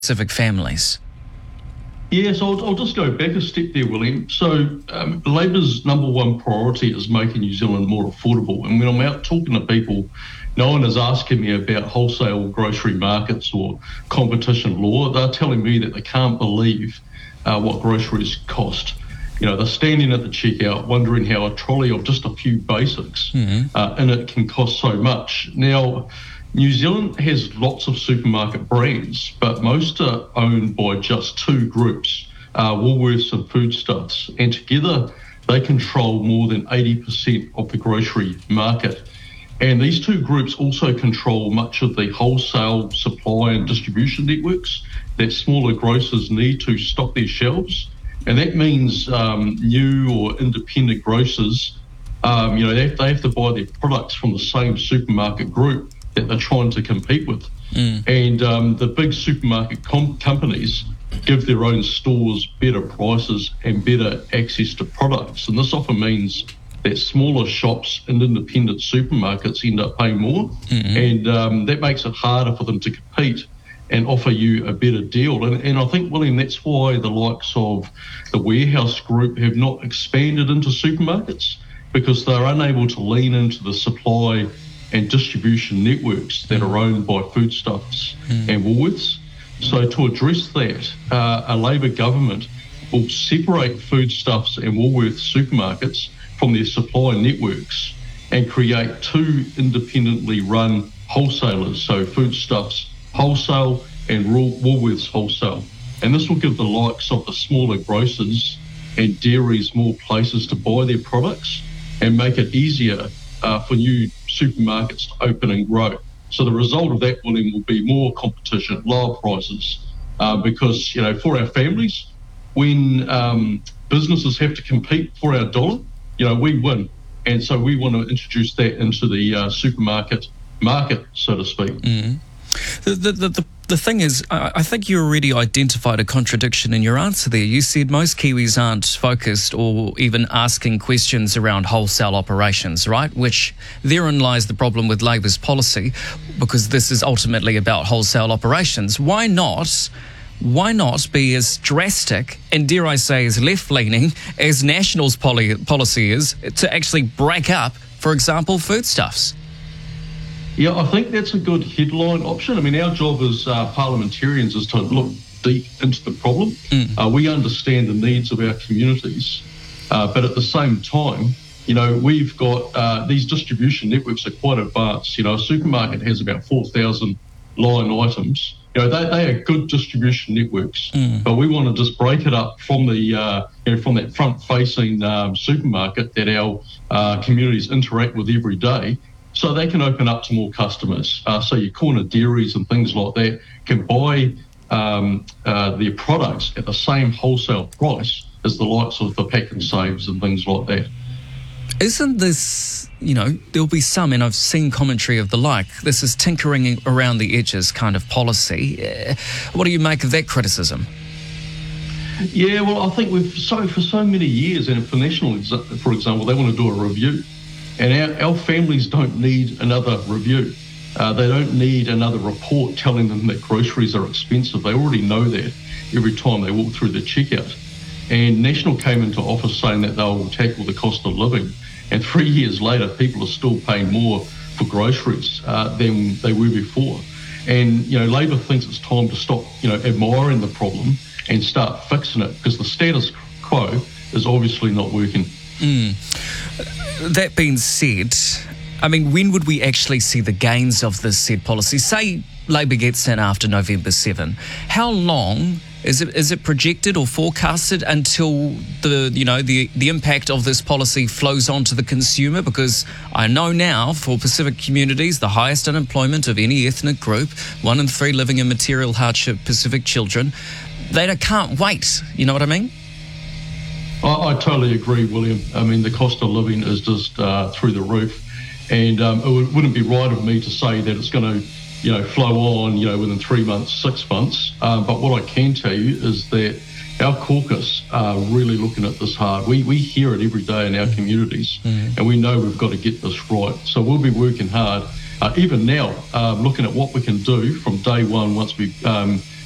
specific families? Yes, I'll just go back a step there, William. So Labor's number one priority is making New Zealand more affordable. And when I'm out talking to people, no one is asking me about wholesale grocery markets or competition law. They're telling me that they can't believe what groceries cost. They're standing at the checkout wondering how a trolley of just a few basics in it can cost so much. Now, New Zealand has lots of supermarket brands, but most are owned by just two groups, Woolworths and Foodstuffs, and together they control more than 80% of the grocery market. And these two groups also control much of the wholesale supply and distribution networks that smaller grocers need to stock their shelves. And that means new or independent grocers, they have to buy their products from the same supermarket group that they're trying to compete with. And the big supermarket companies give their own stores better prices and better access to products. And this often means that smaller shops and independent supermarkets end up paying more. And that makes it harder for them to compete and offer you a better deal. And I think, William, that's why the likes of the Warehouse Group have not expanded into supermarkets, because they're unable to lean into the supply and distribution networks that are owned by Foodstuffs and Woolworths. So to address that, a Labor government will separate Foodstuffs and Woolworths supermarkets from their supply networks and create two independently run wholesalers, so Foodstuffs Wholesale and Woolworths Wholesale. And this will give the likes of the smaller grocers and dairies more places to buy their products and make it easier for new supermarkets to open and grow. So the result of that, William, will be more competition, lower prices, because, for our families, when businesses have to compete for our dollar, we win. And so we want to introduce that into the supermarket market, so to speak. The thing is, I think you already identified a contradiction in your answer there. You said most Kiwis aren't focused or even asking questions around wholesale operations, right? Which therein lies the problem with Labor's policy, because this is ultimately about wholesale operations. Why not be as drastic and, dare I say, as left-leaning as National's policy is to actually break up, for example, Foodstuffs? Yeah, I think that's a good headline option. I mean, our job as parliamentarians is to look deep into the problem. We understand the needs of our communities, but at the same time, we've got these distribution networks are quite advanced. A supermarket has about 4,000 line items. They are good distribution networks, but we want to just break it up from the from that front-facing supermarket that our communities interact with every day, so they can open up to more customers. So your corner dairies and things like that can buy their products at the same wholesale price as the likes of the Pack and Saves and things like that. Isn't this, there'll be some, and I've seen commentary of the like, this is tinkering around the edges kind of policy. What do you make of that criticism? Yeah, well, I think for so many years, and for National, for example, they want to do a review. And our families don't need another review. They don't need another report telling them that groceries are expensive. They already know that every time they walk through the checkout. And National came into office saying that they'll tackle the cost of living. And 3 years later, people are still paying more for groceries than they were before. And, Labor thinks it's time to stop, admiring the problem and start fixing it, because the status quo is obviously not working. That being said, when would we actually see the gains of this said policy? Say Labor gets in after November 7. How long is it projected or forecasted until the impact of this policy flows on to the consumer? Because I know now for Pacific communities, the highest unemployment of any ethnic group, 1 in 3 living in material hardship Pacific children, they can't wait. You know what I mean? I totally agree, William. The cost of living is just through the roof. And it wouldn't be right of me to say that it's going to, flow on, within 3 months, 6 months. But what I can tell you is that our caucus are really looking at this hard. We hear it every day in our communities, and we know we've got to get this right. So we'll be working hard, even now, looking at what we can do from day one once we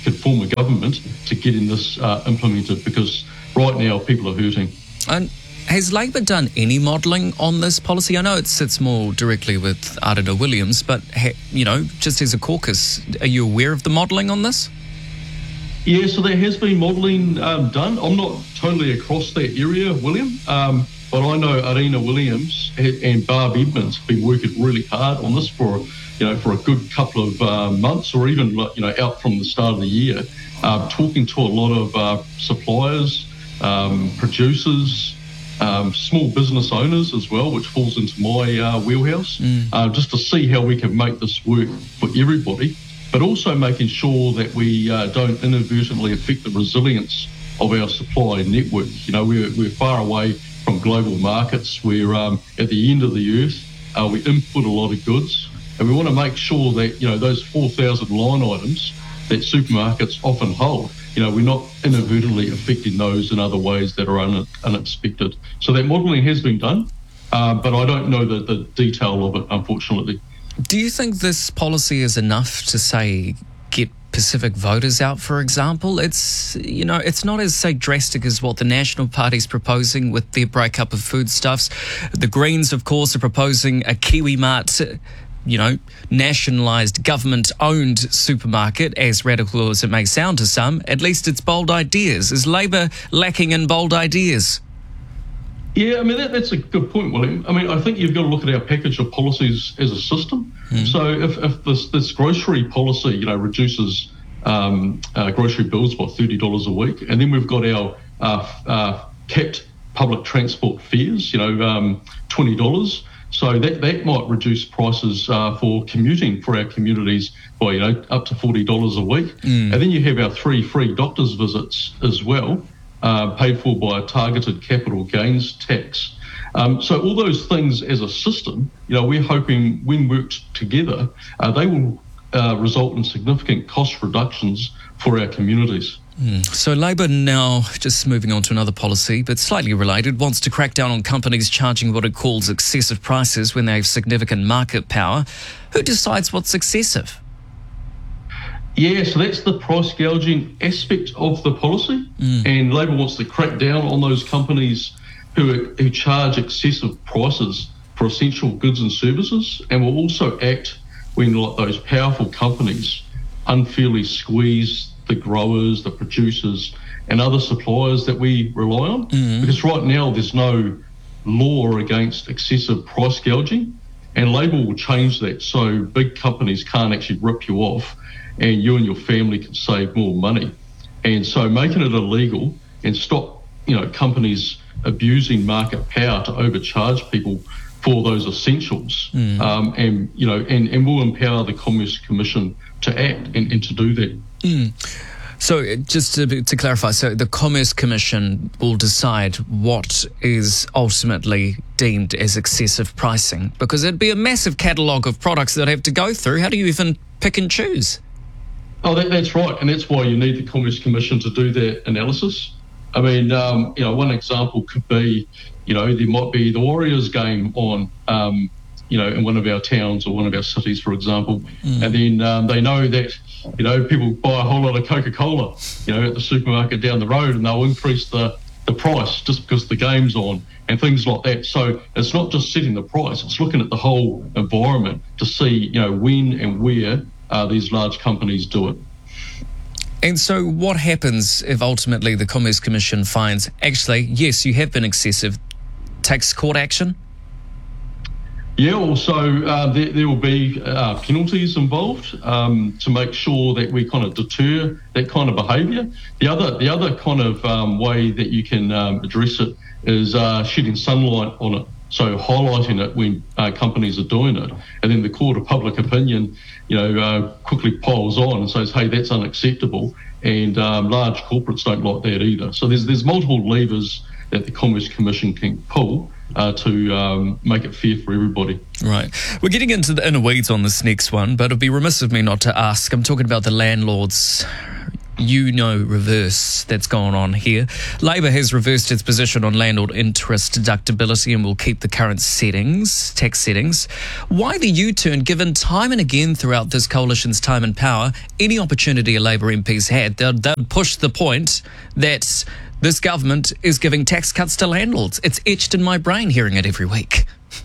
could form a government to getting this implemented, because right now people are hurting. And has Labor done any modelling on this policy? I know it sits more directly with Arana Williams, but, just as a caucus, are you aware of the modelling on this? Yeah, so there has been modelling done. I'm not totally across that area, William, but I know Arana Williams and Barb Edmonds have been working really hard on this for a good couple of months, or even out from the start of the year, talking to a lot of suppliers, producers, small business owners as well, which falls into my wheelhouse, just to see how we can make this work for everybody, but also making sure that we don't inadvertently affect the resilience of our supply network. We're far away from global markets. We're at the end of the earth. We import a lot of goods, and we want to make sure that those 4,000 line items that supermarkets often hold, we're not inadvertently affecting those in other ways that are unexpected. So that modelling has been done, but I don't know the detail of it, unfortunately. Do you think this policy is enough to, say, get Pacific voters out, for example? It's not as, say, drastic as what the National Party's proposing with their breakup of foodstuffs. The Greens, of course, are proposing a KiwiMart, nationalised, government-owned supermarket, as radical as it may sound to some. At least it's bold ideas. Is Labor lacking in bold ideas? Yeah, that's a good point, William. I think you've got to look at our package of policies as a system. So if this grocery policy, reduces grocery bills by $30 a week, and then we've got our capped public transport fares, $20. So that might reduce prices for commuting for our communities by up to $40 a week. And then you have our 3 free doctors visits as well, paid for by a targeted capital gains tax. So all those things as a system, we're hoping when worked together, they will result in significant cost reductions for our communities. So Labor now, just moving on to another policy, but slightly related, wants to crack down on companies charging what it calls excessive prices when they have significant market power. Who decides what's excessive? Yeah, so that's the price gouging aspect of the policy, and Labor wants to crack down on those companies who charge excessive prices for essential goods and services, and will also act when those powerful companies unfairly squeeze the growers, the producers, and other suppliers that we rely on. Because right now there's no law against excessive price gouging, and Labor will change that so big companies can't actually rip you off and you and your family can save more money. And so making it illegal and stop companies abusing market power to overcharge people for those essentials, and we'll empower the Commerce Commission to act and to do that. So just to clarify, so the Commerce Commission will decide what is ultimately deemed as excessive pricing, because it'd be a massive catalogue of products that have to go through. How do you even pick and choose? Oh, that's right, and that's why you need the Commerce Commission to do that analysis. One example could be, there might be the Warriors game on, in one of our towns or one of our cities, for example, and then they know that, people buy a whole lot of Coca-Cola, at the supermarket down the road, and they'll increase the price just because the game's on and things like that. So it's not just setting the price, it's looking at the whole environment to see, when and where these large companies do it. And so what happens if ultimately the Commerce Commission finds, actually, yes, you have been excessive, takes court action? Yeah, also there will be penalties involved to make sure that we kind of deter that kind of behaviour. The other kind of way that you can address it is shedding sunlight on it, so highlighting it when companies are doing it, and then the court of public opinion, quickly piles on and says, hey, that's unacceptable, and large corporates don't like that either. So there's multiple levers that the Commerce Commission can pull to make it fair for everybody. Right. We're getting into the inner weeds on this next one, but it'd be remiss of me not to ask. I'm talking about the landlords reverse that's going on here. Labor has reversed its position on landlord interest deductibility and will keep the current tax settings. Why the U-turn, given time and again throughout this coalition's time in power, any opportunity a Labor MP's had, they'd push the point that this government is giving tax cuts to landlords. It's etched in my brain hearing it every week.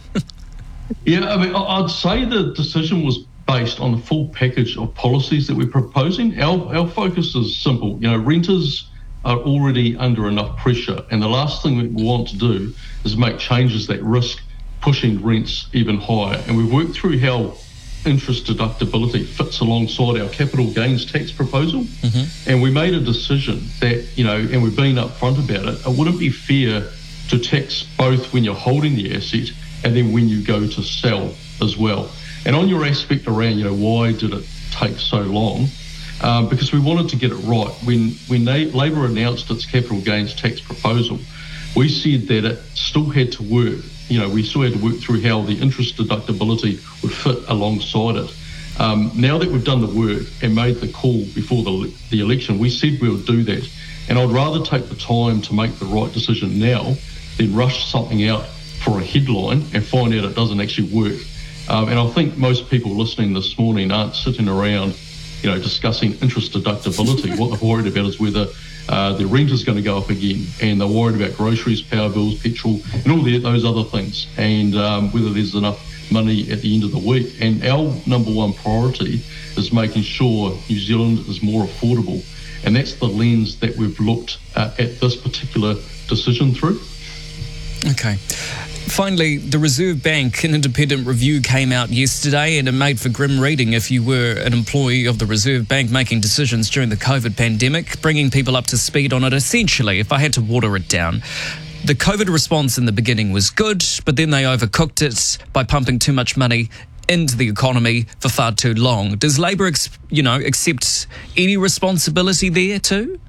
Yeah, I mean, I'd say the decision was based on the full package of policies that we're proposing. Our focus is simple. Renters are already under enough pressure, and the last thing we want to do is make changes that risk pushing rents even higher. And we've worked through how interest deductibility fits alongside our capital gains tax proposal. And we made a decision that, and we've been upfront about it, it wouldn't be fair to tax both when you're holding the asset and then when you go to sell as well. And on your aspect around, why did it take so long? Because we wanted to get it right. When Labor announced its capital gains tax proposal, we said that it still had to work. We still had to work through how the interest deductibility would fit alongside it. Now that we've done the work and made the call before the election, we said we'll do that. And I'd rather take the time to make the right decision now than rush something out for a headline and find out it doesn't actually work. And I think most people listening this morning aren't sitting around, discussing interest deductibility. What they're worried about is whether their rent is going to go up again, and they're worried about groceries, power bills, petrol, and all those other things, and whether there's enough money at the end of the week. And our number one priority is making sure New Zealand is more affordable, and that's the lens that we've looked at this particular decision through. Okay. Finally, the Reserve Bank, an independent review came out yesterday, and it made for grim reading if you were an employee of the Reserve Bank making decisions during the COVID pandemic, bringing people up to speed on it. Essentially, if I had to water it down, the COVID response in the beginning was good, but then they overcooked it by pumping too much money into the economy for far too long. Does Labor, accept any responsibility there too?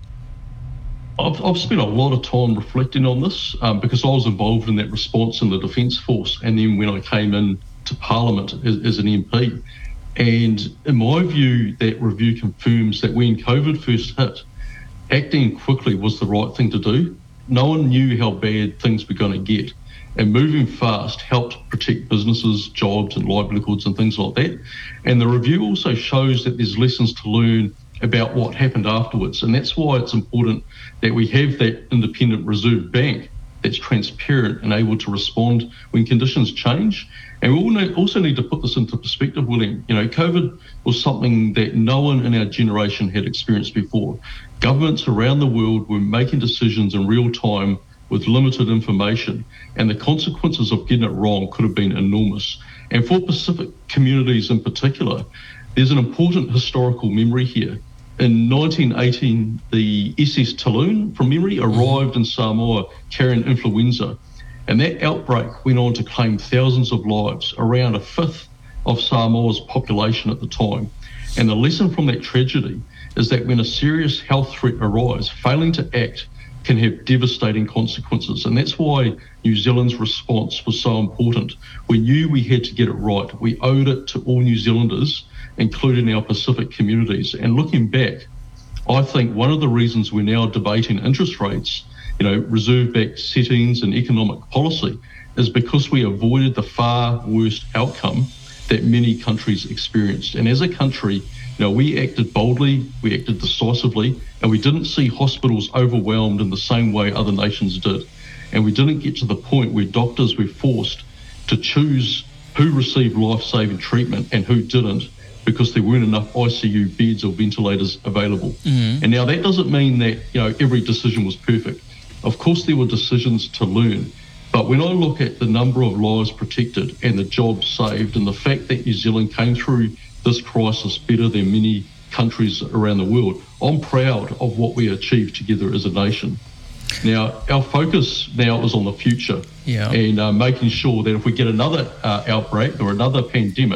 I've spent a lot of time reflecting on this because I was involved in that response in the Defence Force, and then when I came in to Parliament as an MP. And in my view, that review confirms that when COVID first hit, acting quickly was the right thing to do. No one knew how bad things were going to get, and moving fast helped protect businesses, jobs and livelihoods and things like that. And the review also shows that there's lessons to learn about what happened afterwards. And that's why it's important that we have that independent Reserve Bank that's transparent and able to respond when conditions change. And we also need to put this into perspective, William. COVID was something that no one in our generation had experienced before. Governments around the world were making decisions in real time with limited information, and the consequences of getting it wrong could have been enormous. And for Pacific communities in particular, there's an important historical memory here. In 1918, the SS Talon, from memory, arrived in Samoa carrying influenza. And that outbreak went on to claim thousands of lives, around a fifth of Samoa's population at the time. And the lesson from that tragedy is that when a serious health threat arises, failing to act can have devastating consequences. And that's why New Zealand's response was so important. We knew we had to get it right. We owed it to all New Zealanders, including our Pacific communities. And looking back, I think one of the reasons we're now debating interest rates, Reserve Bank settings and economic policy, is because we avoided the far worst outcome that many countries experienced. And as a country, we acted boldly, we acted decisively, and we didn't see hospitals overwhelmed in the same way other nations did. And we didn't get to the point where doctors were forced to choose who received life-saving treatment and who didn't, because there weren't enough ICU beds or ventilators available. And now that doesn't mean that every decision was perfect. Of course there were decisions to learn, but when I look at the number of lives protected and the jobs saved, and the fact that New Zealand came through this crisis better than many countries around the world, I'm proud of what we achieved together as a nation. Now, our focus now is on the future, and making sure that if we get another outbreak or another pandemic,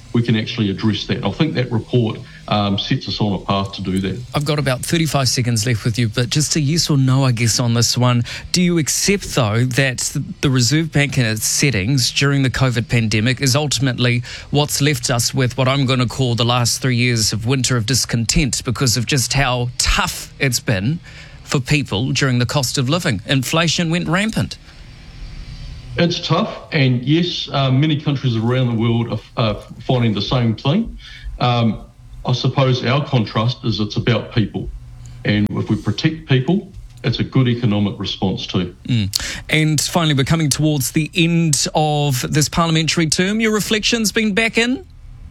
we can actually address that. And I think that report sets us on a path to do that. I've got about 35 seconds left with you, but just a yes or no, I guess, on this one. Do you accept, though, that the Reserve Bank and its settings during the COVID pandemic is ultimately what's left us with what I'm going to call the last 3 years of winter of discontent because of just how tough it's been for people during the cost of living? Inflation went rampant. It's tough, and yes, many countries around the world are finding the same thing. I suppose our contrast is it's about people, and if we protect people, it's a good economic response too. And finally, we're coming towards the end of this parliamentary term. Your reflections been back in?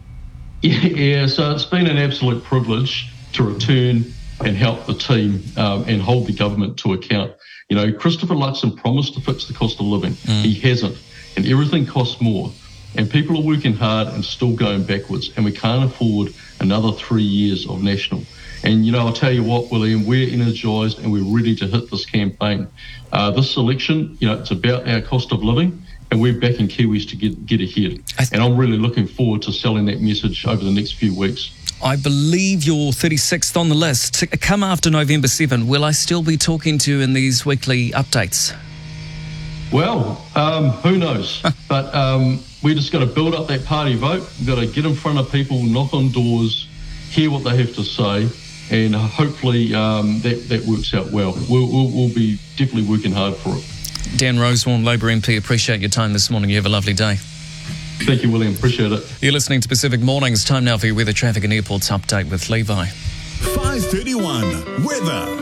Yeah, so it's been an absolute privilege to return and help the team and hold the government to account. You know, Christopher Luxon promised to fix the cost of living. He hasn't, and everything costs more. And people are working hard and still going backwards, and we can't afford another 3 years of National. And, you know, I'll tell you what, William, we're energised and we're ready to hit this campaign. This election, you know, it's about our cost of living, and we're backing Kiwis to get ahead. And I'm really looking forward to selling that message over the next few weeks. I believe you're 36th on the list. Come after November 7, will I still be talking to you in these weekly updates? Well, who knows? But we just got to build up that party vote. We've got to get in front of people, knock on doors, hear what they have to say, and hopefully that works out well. We'll be definitely working hard for it. Dan Rosewarne, Labour MP, appreciate your time this morning. You have a lovely day. Thank you, William. Appreciate it. You're listening to Pacific Mornings. Time now for your weather, traffic and airports update with Levi. 5:31 weather.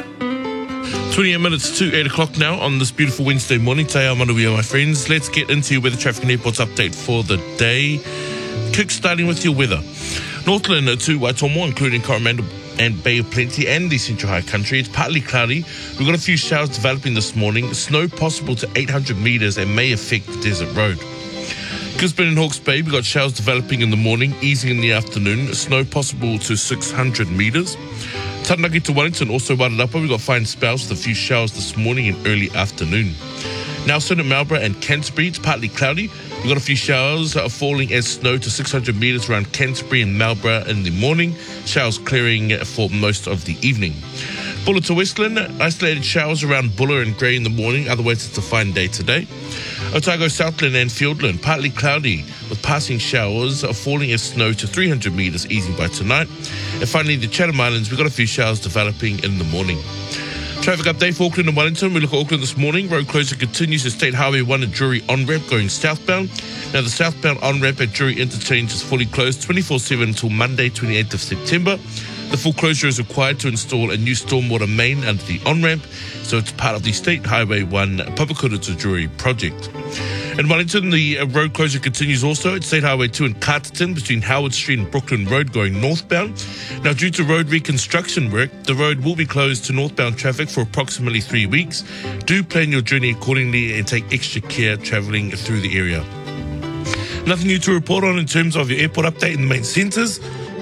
28 minutes to 8 o'clock now on this beautiful Wednesday morning. Te ao manuia, my friends. Let's get into your weather, traffic and airports update for the day. Kick-starting with your weather. Northland to Waitomo, including Coromandel and Bay of Plenty and the Central High Country. It's partly cloudy. We've got a few showers developing this morning. Snow possible to 800 metres and may affect Desert Road. Gisborne and Hawke's Bay, we've got showers developing in the morning, easing in the afternoon. Snow possible to 600 metres. Taranaki to Wellington, also Wairarapa, we've got fine spells with a few showers this morning and early afternoon. Nelson at Marlborough and Canterbury, it's partly cloudy. We've got a few showers falling as snow to 600 metres around Canterbury and Marlborough in the morning. Showers clearing for most of the evening. Buller to Westland, isolated showers around Buller and Grey in the morning. Otherwise, it's a fine day today. Otago, Southland and Fiordland, partly cloudy with passing showers falling as snow to 300 metres, easing by tonight. And finally, the Chatham Islands, we've got a few showers developing in the morning. Traffic update for Auckland and Wellington. We look at Auckland this morning. Road closure continues at State Highway 1 at Drury on-ramp going southbound. Now, the southbound on-ramp at Drury Interchange is fully closed 24/7 until Monday, 28th of September. The full closure is required to install a new stormwater main under the on-ramp, so it's part of the State Highway 1 Papakura to Drury project. In Wellington, the road closure continues also at State Highway 2 in Carterton between Howard Street and Brooklyn Road going northbound. Now, due to road reconstruction work, the road will be closed to northbound traffic for approximately 3 weeks. Do plan your journey accordingly and take extra care travelling through the area. Nothing new to report on in terms of your airport update in the main centres.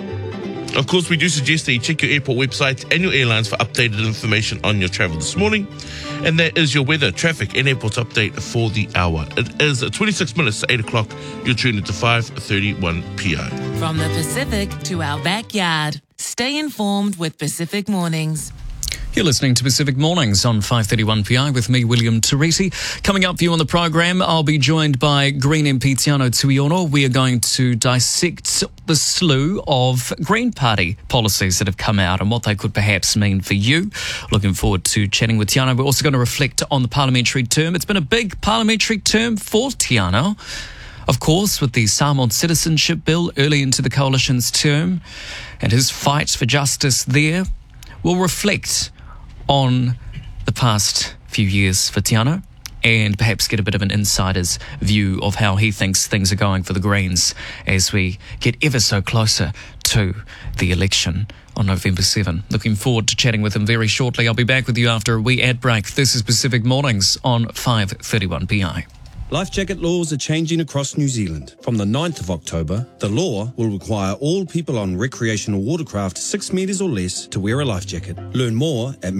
Of course, we do suggest that you check your airport website and your airlines for updated information on your travel this morning. And that is your weather, traffic and airports update for the hour. It is 26 minutes to 8 o'clock. You're tuned into 5:31 PI. From the Pacific to our backyard. Stay informed with Pacific Mornings. You're listening to Pacific Mornings on 5:31 PI with me, William Teresi. Coming up for you on the program, I'll be joined by Green MP Tiano Tuiono. We are going to dissect the slew of Green Party policies that have come out and what they could perhaps mean for you. Looking forward to chatting with Tiano. We're also going to reflect on the parliamentary term. It's been a big parliamentary term for Tiano. Of course, with the Samoan Citizenship Bill early into the Coalition's term and his fight for justice there. We'll reflect on the past few years for Tiano and perhaps get a bit of an insider's view of how he thinks things are going for the Greens as we get ever so closer to the election on November 7. Looking forward to chatting with him very shortly. I'll be back with you after a wee ad break. This is Pacific Mornings on 5:31 PI. Life jacket laws are changing across New Zealand. From the 9th of October, the law will require all people on recreational watercraft 6 metres or less to wear a life jacket. Learn more at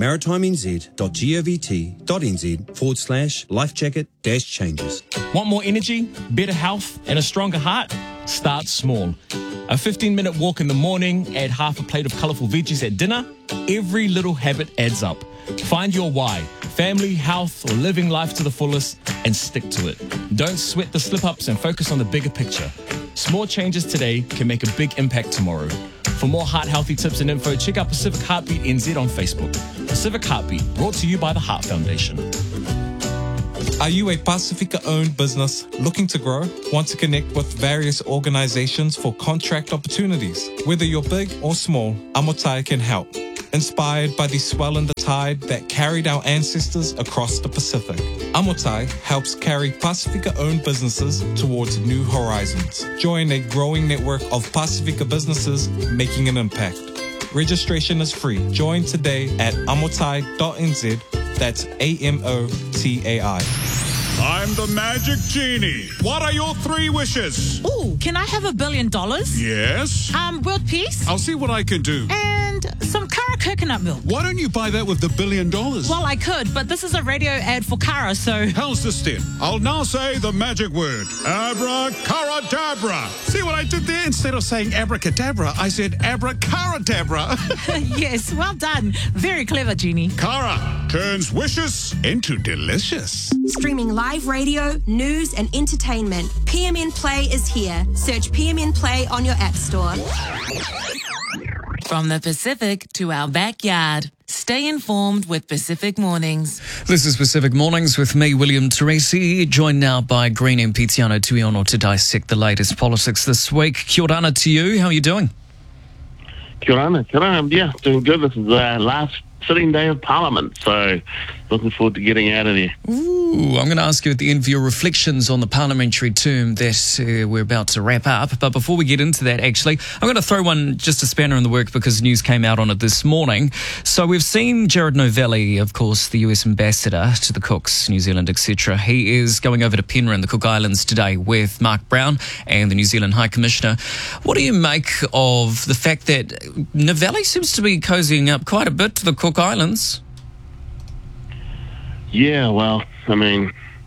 maritimenz.govt.nz/lifejacket-changes. Want more energy, better health, and a stronger heart? Start small. A 15-minute walk in the morning, add half a plate of colourful veggies at dinner. Every little habit adds up. Find your why, family, health, or living life to the fullest, and stick to it. Don't sweat the slip-ups and focus on the bigger picture. Small changes today can make a big impact tomorrow. For more heart-healthy tips and info, check out Pacific Heartbeat NZ on Facebook. Pacific Heartbeat, brought to you by the Heart Foundation. Are you a Pacifica-owned business looking to grow? Want to connect with various organizations for contract opportunities? Whether you're big or small, Amotai can help. Inspired by the swell in the tide that carried our ancestors across the Pacific, Amotai helps carry Pacifica-owned businesses towards new horizons. Join a growing network of Pacifica businesses making an impact. Registration is free. Join today at amotai.nz. That's AMOTAI. I'm the Magic Genie. What are your 3 wishes? Ooh, can I have $1 billion? Yes. World peace? I'll see what I can do. And some Kara coconut milk. Why don't you buy that with the $1 billion? Well, I could, but this is a radio ad for Kara, so... How's this then? I'll now say the magic word. Abracadabra. See what I did there? Instead of saying abracadabra, I said abracadabra. Yes, well done. Very clever, Genie. Kara turns wishes into delicious. Streaming live radio, news and entertainment. PMN Play is here. Search PMN Play on your app store. From the Pacific to our backyard. Stay informed with Pacific Mornings. This is Pacific Mornings with me, William Teresi, joined now by Green MP Tiano Tuiono to dissect the latest politics this week. Kia ora to you. How are you doing? Kia ora. Yeah, doing good. This is the last sitting day of Parliament, so looking forward to getting out of there. Ooh, I'm going to ask you at the end of your reflections on the parliamentary term that we're about to wrap up. But before we get into that, actually, I'm going to throw just a spanner in the work because news came out on it this morning. So we've seen Jared Novelli, of course, the US ambassador to the Cooks, New Zealand, etc. He is going over to Penryn, the Cook Islands, today with Mark Brown and the New Zealand High Commissioner. What do you make of the fact that Novelli seems to be cozying up quite a bit to the Cook Islands? Yeah, well, it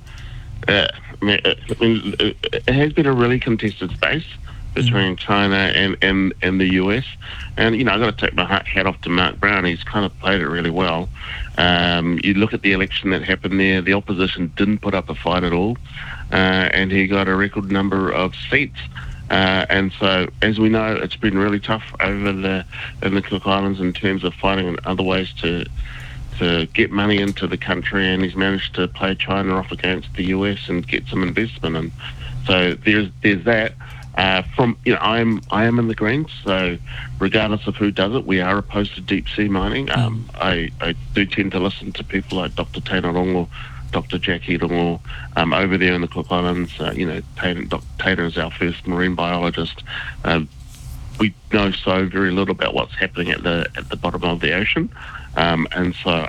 has been a really contested space between China and the US. And, I've got to take my hat off to Mark Brown. He's kind of played it really well. You look at the election that happened there, the opposition didn't put up a fight at all. And he got a record number of seats. And so, as we know, it's been really tough over in the Cook Islands in terms of finding other ways to get money into the country, and he's managed to play China off against the US and get some investment. And so there's that. I am in the Greens, so regardless of who does it, we are opposed to deep sea mining. I do tend to listen to people like Dr. Taina Rongo, Dr. Jackie Rongo, over there in the Cook Islands. Dr. Taina is our first marine biologist. We know so very little about what's happening at the bottom of the ocean. And so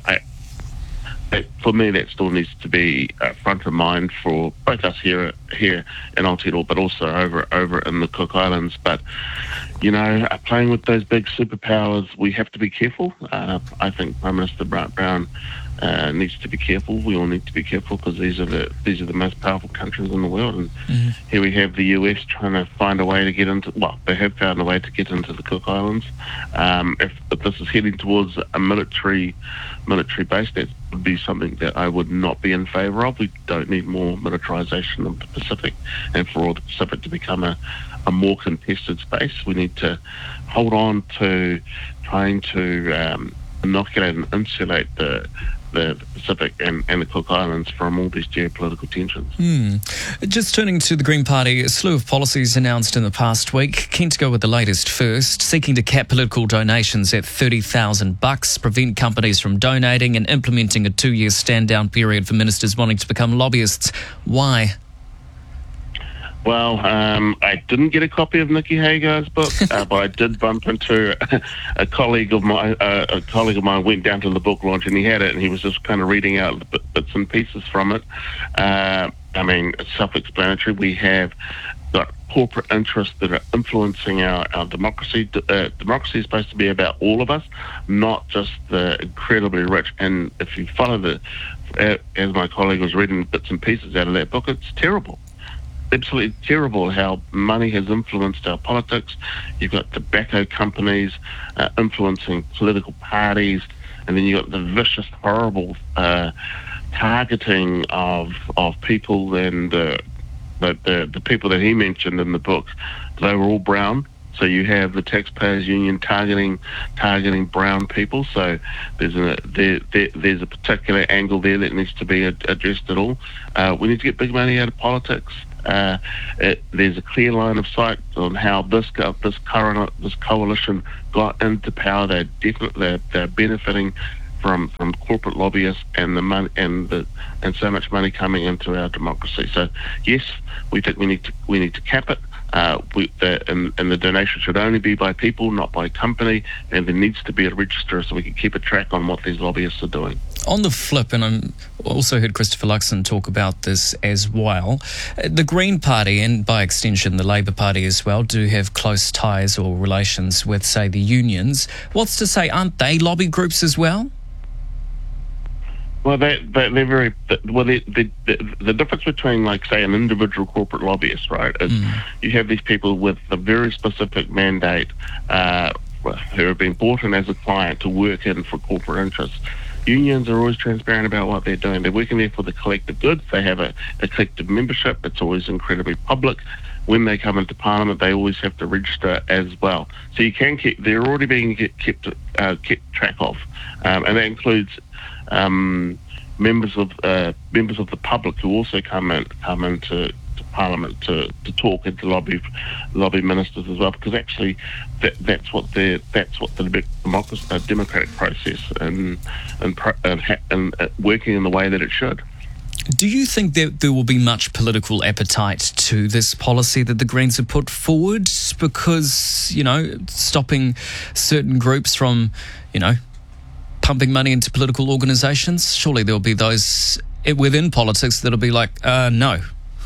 for me, that still needs to be front of mind for both us here in Aotearoa, but also over in the Cook Islands. But, playing with those big superpowers, we have to be careful. I think Prime Minister Brown needs to be careful. We all need to be careful because these are the most powerful countries in the world. And here we have the US trying to find a way to get into. Well, they have found a way to get into the Cook Islands. If this is heading towards a military base, that would be something that I would not be in favour of. We don't need more militarisation of the Pacific, and for all the Pacific to become a more contested space, we need to hold on to trying to inoculate and insulate the Pacific and the Cook Islands from all these geopolitical tensions. Just turning to the Green Party, a slew of policies announced in the past week. Keen to go with the latest first, seeking to cap political donations at $30,000, prevent companies from donating, and implementing a 2-year stand-down period for ministers wanting to become lobbyists. Why? Well, I didn't get a copy of Nikki Hagar's book, but I did bump into a colleague of mine. A colleague of mine went down to the book launch, and he had it, and he was just kind of reading out bits and pieces from it. It's self-explanatory. We have got corporate interests that are influencing our democracy. Democracy is supposed to be about all of us, not just the incredibly rich. And if you follow as my colleague was reading bits and pieces out of that book, it's terrible. absolutely terrible how money has influenced our politics. You've got tobacco companies influencing political parties, and then you've got the vicious, horrible targeting of people. And the people that he mentioned in the book, they were all brown. So you have the Taxpayers Union targeting brown people. So there's a particular angle there that needs to be addressed at all. We need to get big money out of politics. There's a clear line of sight on how this coalition got into power. They're benefiting from corporate lobbyists and the money and so much money coming into our democracy. So yes, we think we need to cap it. And the donation should only be by people, not by company, and there needs to be a register so we can keep a track on what these lobbyists are doing. On the flip, and I also heard Christopher Luxon talk about this as well, the Green Party and by extension the Labour Party as well do have close ties or relations with, say, the unions. What's to say, aren't they lobby groups as well? Well, they're very well. The difference between, like, say, an individual corporate lobbyist, right, is you have these people with a very specific mandate who have been brought in as a client to work in for corporate interests. Unions are always transparent about what they're doing. They're working there for the collective goods. They have a collective membership. It's always incredibly public. When they come into Parliament, they always have to register as well. So you can they're already being kept track of, and that includes members of the public who also come into Parliament to talk and to lobby ministers as well, because actually that's what the democratic process and working in the way that it should. Do you think that there will be much political appetite to this policy that the Greens have put forward? Because, stopping certain groups from, pumping money into political organisations, surely there'll be those within politics that'll be like, no.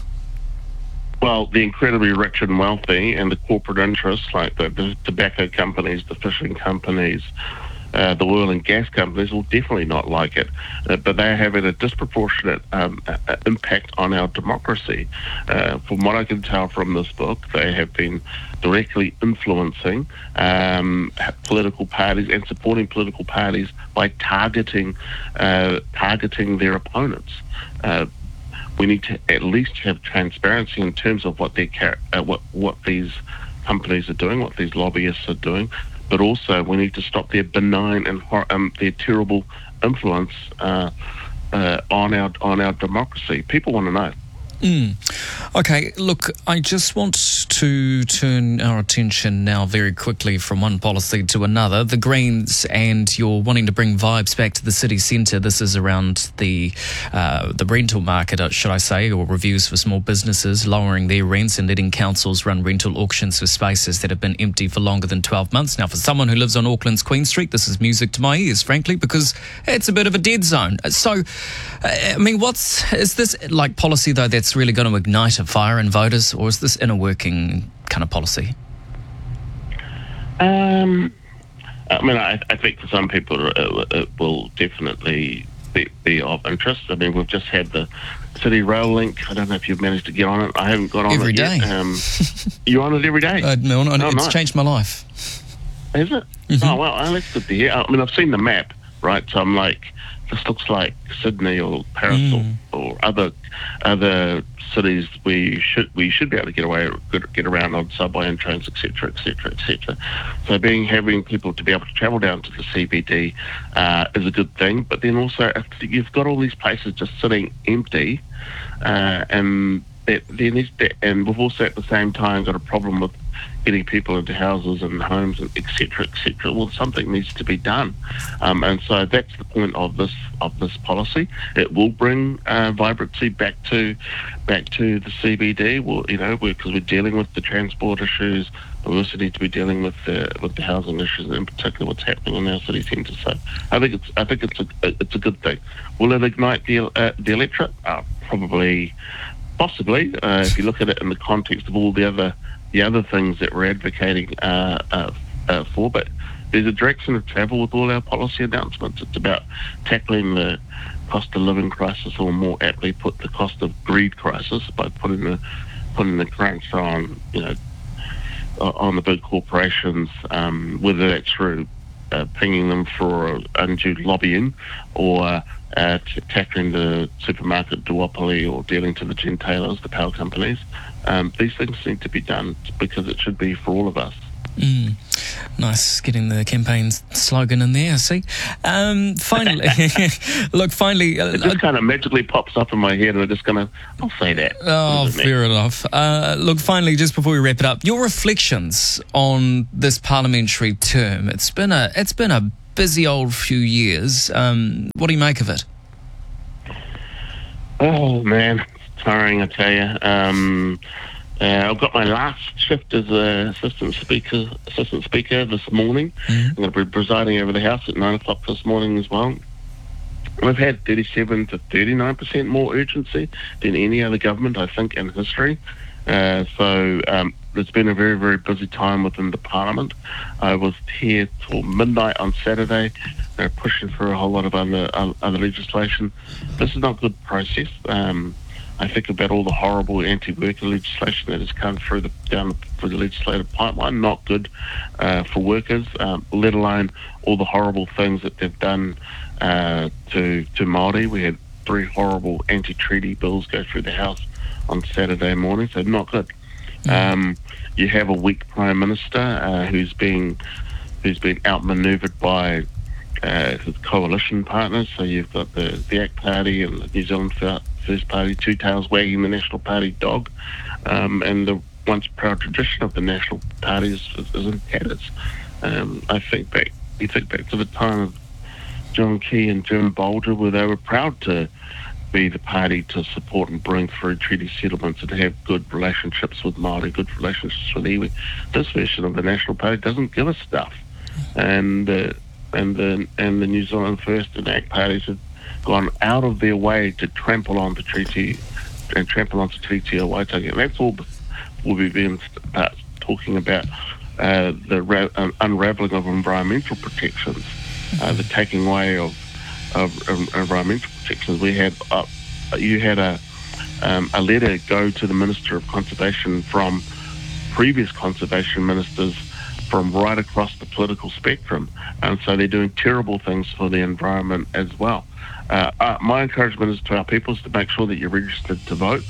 Well, the incredibly rich and wealthy and the corporate interests, like the tobacco companies, the fishing companies, the oil and gas companies, will definitely not like it. But they're having a disproportionate impact on our democracy. From what I can tell from this book, they have been directly influencing political parties and supporting political parties by targeting their opponents. We need to at least have transparency in terms of what what these companies are doing, what these lobbyists are doing, but also we need to stop their benign and their terrible influence on our democracy. People want to know. Okay, look, I just want to turn our attention now very quickly from one policy to another. The Greens, and you're wanting to bring vibes back to the city centre. This is around the rental market, should I say, or reviews for small businesses, lowering their rents and letting councils run rental auctions for spaces that have been empty for longer than 12 months. Now, for someone who lives on Auckland's Queen Street, this is music to my ears, frankly, because it's a bit of a dead zone. So, is this like policy, though, that's really going to ignite a fire in voters, or is this inner working kind of policy? I think for some people it will definitely be of interest. I mean, we've just had the City Rail Link. I don't know if you've managed to get on it. I haven't got on every it day. Yet. You're on it every day? It's nice. changed my life. Is it? Mm-hmm. Oh, well, that's good to hear. I mean, I've seen the map, right? So I'm like, this looks like Sydney or Paris or other cities we should be able to get around on subway and trains, etc. So having people to be able to travel down to the CBD is a good thing. But then also, if you've got all these places just sitting empty, and we've also at the same time got a problem with getting people into houses and homes, and etc. Well, something needs to be done, and so that's the point of this policy. It will bring vibrancy back to the CBD. Well, because we're dealing with the transport issues, we also need to be dealing with the housing issues, and in particular what's happening in our city centre. So I think it's a good thing. Will it ignite the electorate? Probably, possibly. If you look at it in the context of all the other things that we're advocating for, but there's a direction of travel with all our policy announcements. It's about tackling the cost of living crisis, or more aptly put, the cost of greed crisis, by putting putting the crunch on, on the big corporations, whether that's through pinging them for undue lobbying or tackling the supermarket duopoly or dealing to the gentailers, the power companies. These things need to be done because it should be for all of us. Nice, getting the campaign slogan in there, I see. Finally, it just kind of magically pops up in my head and I'll say that. Oh, fair enough. Look, finally, just before we wrap it up, your reflections on this parliamentary term. It's been a busy old few years. What do you make of it? Oh, man, it's tiring, I tell you. I've got my last shift as assistant speaker this morning. I'm going to be presiding over the House at 9 o'clock this morning as well. We've had 37 to 39% more urgency than any other government, I think, in history. So it's been a very, very busy time within the Parliament. I was here till midnight on Saturday, pushing through a whole lot of other legislation. This is not a good process. I think about all the horrible anti-worker legislation that has come through the legislative pipeline. Not good for workers, let alone all the horrible things that they've done to Māori. We had 3 horrible anti-treaty bills go through the House on Saturday morning, so not good. You have a weak Prime Minister who's been outmanoeuvred by his coalition partners. So you've got the ACT Party and the New Zealand First Party, two tails wagging the National Party dog, and the once proud tradition of the National Party is in tatters. You think back to the time of John Key and Jim Bolger, where they were proud to be the party to support and bring through treaty settlements and have good relationships with Māori, good relationships with iwi. This version of the National Party doesn't give us stuff, and the New Zealand First and ACT parties have gone out of their way to trample on the treaty and trample onto Treaty o Waitangi. And that's all we've been talking about, the unravelling of environmental protections, the taking away of environmental protections. You had a letter go to the Minister of Conservation from previous conservation ministers from right across the political spectrum, and so they're doing terrible things for the environment as well. My encouragement is to our people is to make sure that you're registered to vote.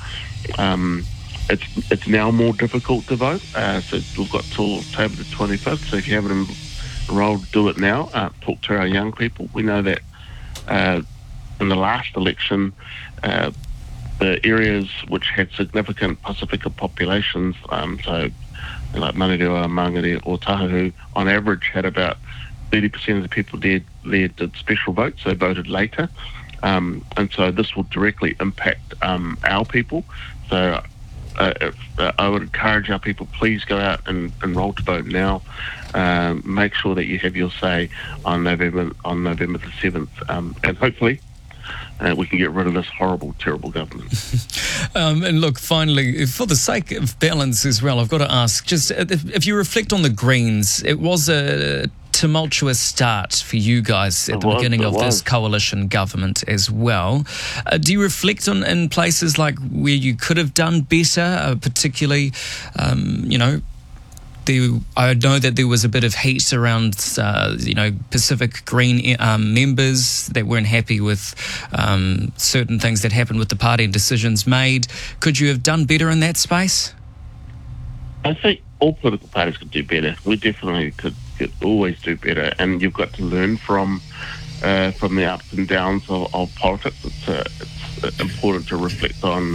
It's now more difficult to vote, so we've got till October the 25th, so if you haven't enrolled, do it now. Talk to our young people. We know that in the last election, the areas which had significant Pasifika populations, so like Manurewa, Mangere or Tahoe, on average had about 30% of the people there did special votes. They voted later, and so this will directly impact our people. So I would encourage our people, please go out and enroll to vote now. Make sure that you have your say on November the 7th, and hopefully we can get rid of this horrible, terrible government. And look, finally, for the sake of balance as well, I've got to ask, just if you reflect on the Greens, it was a tumultuous start for you guys at the beginning of this coalition government as well. Do you reflect on in places like where you could have done better, particularly, I know that there was a bit of heat around, Pacific Green members that weren't happy with certain things that happened with the party and decisions made. Could you have done better in that space? I think all political parties could do better. We definitely could always do better, and you've got to learn from the ups and downs of politics. It's important to reflect on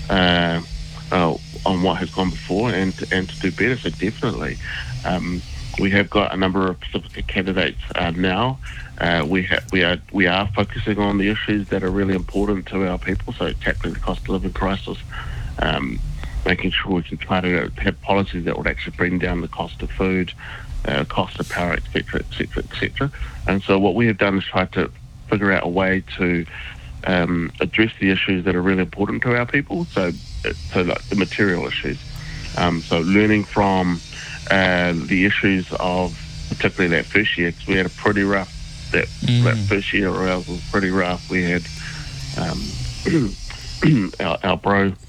what has gone before and to do better. So definitely, we have got a number of Pacifica candidates now. We are focusing on the issues that are really important to our people. So tackling the cost of living crisis, making sure we can try to have policies that would actually bring down the cost of food, cost of power, etc., etc., etc. And so what we have done is try to figure out a way to address the issues that are really important to our people. So like the material issues. So learning from the issues of particularly that first year, because we had a pretty rough, that first year of ours was pretty rough. We had our bro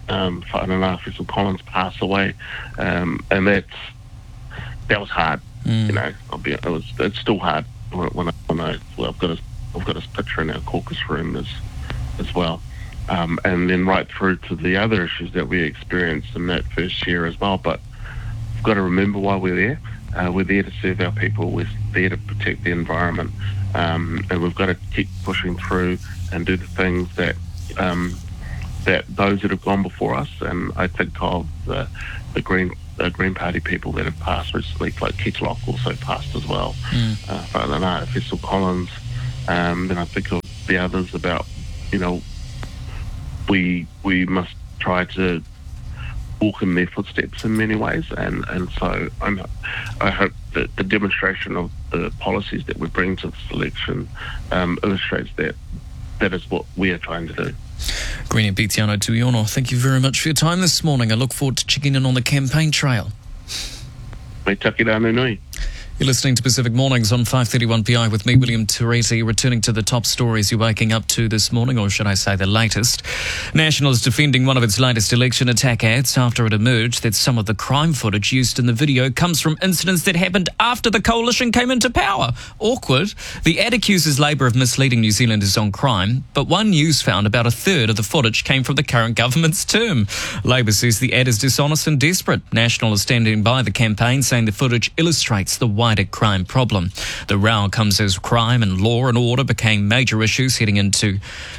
Whananā Fessel Collins pass away, and that was hard. You know, it's still hard when I've got his picture in our caucus room as well, and then right through to the other issues that we experienced in that first year as well. But we've got to remember why we're there. We're there to serve our people. We're there to protect the environment, and we've got to keep pushing through and do the things that those that have gone before us. And I think of the Green Party people that have passed recently, like Keith Locke also passed as well. Whananā Fessel Collins. Then I think of the others about, you know, we must try to walk in their footsteps in many ways, and so I hope that the demonstration of the policies that we bring to this election illustrates that is what we are trying to do. Green MP Tiano Tuiono, thank you very much for your time this morning. I look forward to checking in on the campaign trail. Me taki rā nui. You're listening to Pacific Mornings on 531 PI with me, William Tureti, returning to the top stories you're waking up to this morning, or should I say the latest. National is defending one of its latest election attack ads after it emerged that some of the crime footage used in the video comes from incidents that happened after the coalition came into power. Awkward. The ad accuses Labour of misleading New Zealanders on crime, but One News found about a third of the footage came from the current government's term. Labour says the ad is dishonest and desperate. National is standing by the campaign, saying the footage illustrates the wider crime problem. The row comes as crime and law and order become major issues heading into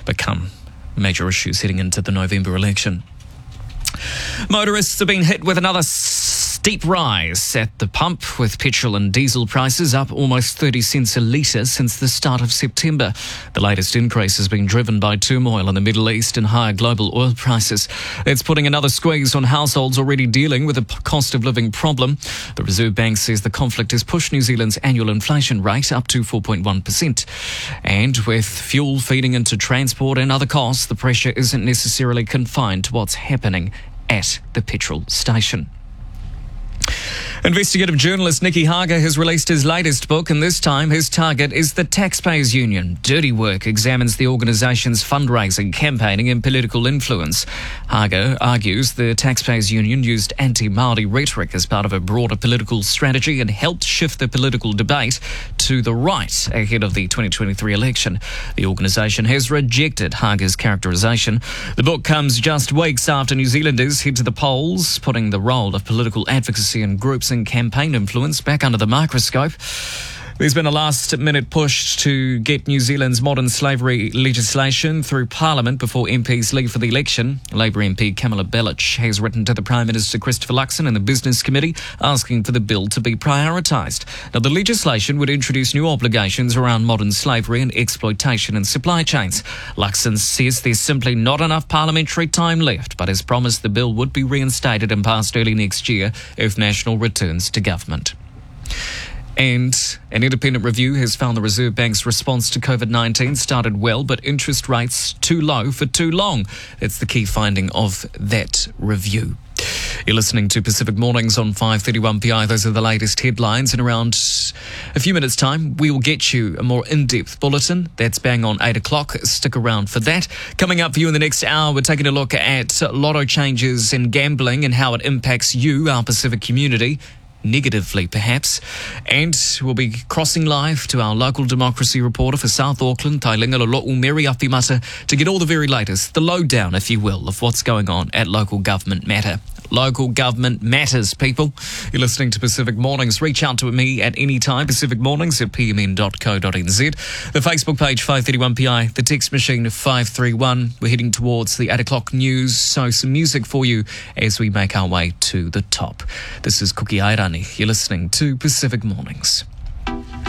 the November election. Motorists have been hit with another steep rise at the pump, with petrol and diesel prices up almost 30 cents a litre since the start of September. The latest increase has been driven by turmoil in the Middle East and higher global oil prices. It's putting another squeeze on households already dealing with a cost of living problem. The Reserve Bank says the conflict has pushed New Zealand's annual inflation rate up to 4.1%. And with fuel feeding into transport and other costs, the pressure isn't necessarily confined to what's happening at the petrol station. Investigative journalist Nicky Hager has released his latest book, and this time his target is the Taxpayers Union. Dirty Work examines the organisation's fundraising, campaigning and political influence. Hager argues the Taxpayers Union used anti-Māori rhetoric as part of a broader political strategy and helped shift the political debate to the right ahead of the 2023 election. The organisation has rejected Hager's characterisation. The book comes just weeks after New Zealanders head to the polls, putting the role of political advocacy and groups and campaign influence back under the microscope. There's been a last-minute push to get New Zealand's modern slavery legislation through Parliament before MPs leave for the election. Labour MP Kamala Belich has written to the Prime Minister Christopher Luxon and the Business Committee asking for the bill to be prioritised. Now, the legislation would introduce new obligations around modern slavery and exploitation in supply chains. Luxon says there's simply not enough parliamentary time left, but has promised the bill would be reinstated and passed early next year if National returns to government. And an independent review has found the Reserve Bank's response to COVID-19 started well, but interest rates too low for too long. That's the key finding of that review. You're listening to Pacific Mornings on 531 PI. Those are the latest headlines. In around a few minutes' time, we will get you a more in-depth bulletin. That's bang on 8 o'clock. Stick around for that. Coming up for you in the next hour, we're taking a look at lotto changes and gambling and how it impacts you, our Pacific community. Negatively, perhaps. And we'll be crossing live to our local democracy reporter for South Auckland, Tailanga Lo'o Mary Awhimata, to get all the very latest, the lowdown, if you will, of what's going on at Local Government Matter. Local government matters, people. You're listening to Pacific Mornings. Reach out to me at any time, Pacific Mornings at pmn.co.nz. The Facebook page, 531PI. The text machine, 531. We're heading towards the 8 o'clock news, so some music for you as we make our way to the top. This is Kuki Airani. You're listening to Pacific Mornings.